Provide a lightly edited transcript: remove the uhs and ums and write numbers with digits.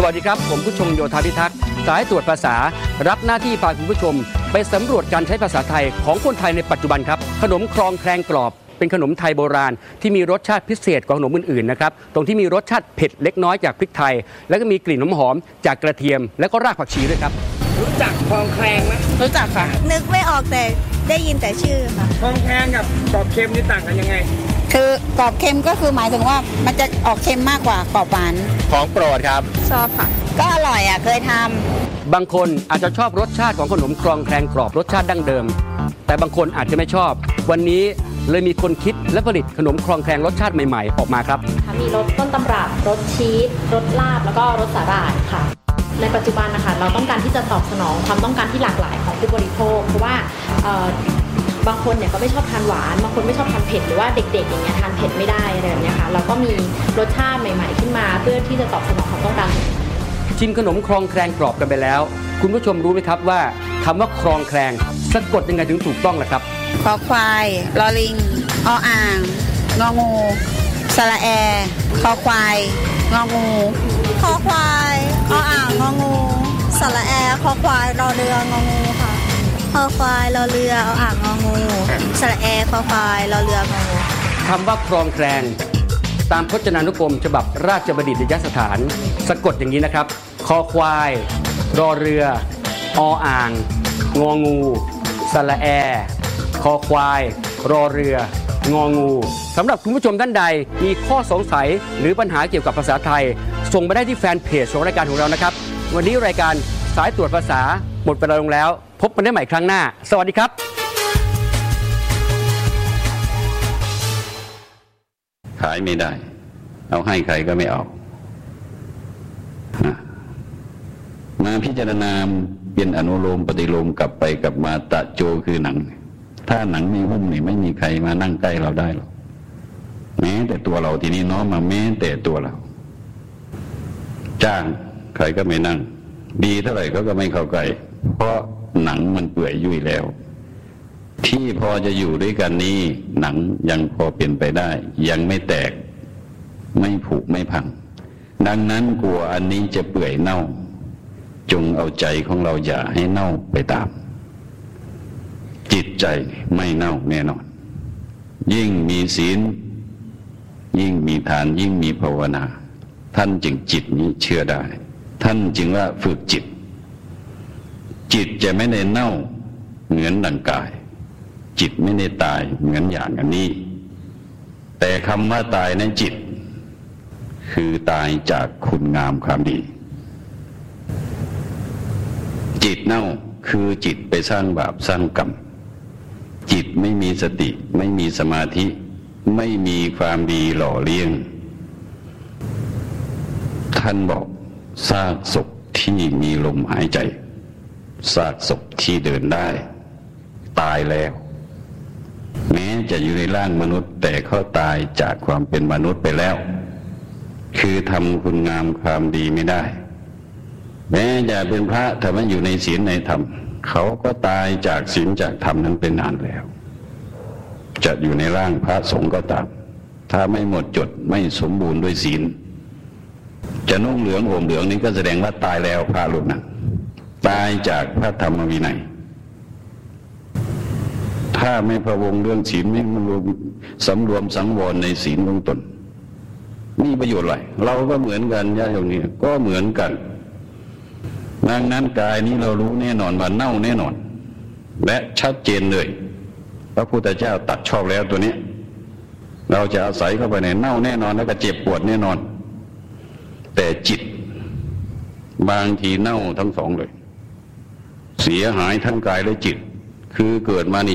วัสดีครับผมผู้ชงโยธาพิทักษ์สายตรวจภาษารับหน้าที่พาคุณผู้ชมไปสำรวจการใช้ภาษาไทยของคนไทยในปัจจุบันครับขนมครองแครงกรอบเป็นขนมไทยโบราณที่มีรสชาติพิเศษกว่าขนมอื่นๆนะครับตรงที่มีรสชาติเผ็ดเล็กน้อยจากพริกไทยแล้วก็มีกลิ่นหอมๆจากกระเทียมและก็รากผักชีด้วยครับรู้จักคลองแคลงไหมรู้จักค่ะนึกไม่ออกแต่ได้ยินแต่ชื่อค่ะคลองแคลงกับกรอบเค็มนี่ต่างกันยังไงคือกรอบเค็มก็คือหมายถึงว่ามันจะออกเค็มมากกว่ากรอบหวานของโปรดครับชอบค่ะก็อร่อยเคยทำบางคนอาจจะชอบรสชาติของขนมครองแครงกรอบรสชาติดั้งเดิมแต่บางคนอาจจะไม่ชอบวันนี้เลยมีคนคิดและผลิตขนมครองแครงรสชาติใหม่ๆออกมาครับมีรสต้นตำรับรสชีสรสลาบแล้วก็รสสาหร่ายค่ะในปัจจุบันนะคะเราต้องการที่จะตอบสนองความต้องการที่หลากหลายของผู้บริโภคเพราะว่าบางคนเนี่ยก็ไม่ชอบทานหวานบางคนไม่ชอบทานเผ็ดหรือว่าเด็กๆอย่างเงี้ยทานเผ็ดไม่ได้อะไรแบบนี้ค่ะเราก็มีรสชาติใหม่ๆขึ้นมาเพื่อที่จะตอบสนองความต้องการชิมขนมครองแครงกรอบกันไปแล้วคุณผู้ชมรู้ไหมครับว่าคำว่าครองแครงสะกดยังไงถึงถูกต้องล่ะครับคอควายลอลิงออ่างงองูสระแอคอควายงองูคอควายออ่างงองูสระแอคอควายรอเรืององูค่ะคอควายรอเรือออ่างงองูสระแอคอควายรอเรืององูคำว่าครองแครงตามพจนานุกรมฉบับราชบัณฑิตยสถานสะกดอย่างนี้นะครับคอควายรอเรือออ่างงองูสระแอคอควายรอเรืององูสำหรับคุณผู้ชมท่านใดมีข้อสงสัยหรือปัญหาเกี่ยวกับภาษาไทยส่งมาได้ที่แฟนเพจของรายการของเรานะครับวันนี้รายการสายตรวจภาษาหมดเวลาลงแล้วพบกันได้ใหม่ครั้งหน้าสวัสดีครับขายไม่ได้เอาให้ใครก็ไม่เอามาพิจารณาเป็นอนุโลมปฏิโลมกลับไปกลับมาตะโจคือหนังถ้าหนังไม่หุ้มนี่ไม่มีใครมานั่งใกล้เราได้หรอกแม้แต่ตัวเราทีนี้น้อมมาแม้แต่ตัวเราจ้างใครก็ไม่นั่งดีเท่าไหร่ก็ไม่เข้าใกล้เพราะหนังมันเปื่อยยุ่ยแล้วที่พอจะอยู่ด้วยกันนี้หนังยังพอเป็นไปได้ยังไม่แตกไม่ผุไม่พังดังนั้นกลัวอันนี้จะเปื่อยเน่าจงเอาใจของเราอย่าให้เน่าไปตามจิตใจไม่เน่าแน่นอนยิ่งมีศีลยิ่งมีทานยิ่งมีภาวนาท่านจึงจิตนี้เชื่อได้ท่านจึงว่าฝึกจิตจะไม่ได้เน่าเหมือนดังกายจิตไม่ได้ตายเหมือนอย่างอันนี้แต่คำว่าตายในจิตคือตายจากคุณงามความดีจิตเน่าคือจิตไปสร้างบาปสร้างกรรมจิตไม่มีสติไม่มีสมาธิไม่มีความดีหล่อเลี้ยงท่านบอกซากศพที่มีลมหายใจซากศพที่เดินได้ตายแล้วแม้จะอยู่ในร่างมนุษย์แต่เขาตายจากความเป็นมนุษย์ไปแล้วคือทำคุณงามความดีไม่ได้แม้จะเป็นพระแต่ว่าอยู่ในศีลในธรรมเขาก็ตายจากศีลจากธรรมนั้นเป็นนานแล้วจะอยู่ในร่างพระสงฆ์ก็ตามถ้าไม่หมดจดไม่สมบูรณ์ด้วยศีลจะนุ่งเหลืองห่มเหลืองนี้ก็แสดงว่าตายแล้วพระรูปนั้นตายจากพระธรรมวินัยถ้าไม่พะวงเรื่องศีลไม่สำรวมสังวรในศีลของตนมีประโยชน์อะไรเราก็เหมือนกันญาติโยมนี่ก็เหมือนกันดังนั้นกายนี้เรารู้แน่นอนว่าเน่าแน่นอนและชัดเจนเลยพระพุทธเจ้าตัดชอบแล้วตัวนี้เราจะอาศัยเข้าไปในเน่าแน่นอนแล้วก็เจ็บปวดแน่นอนแต่จิตบางทีเน่าทั้งสองเลยเสียหายทั้งกายและจิตคือเกิดมานี่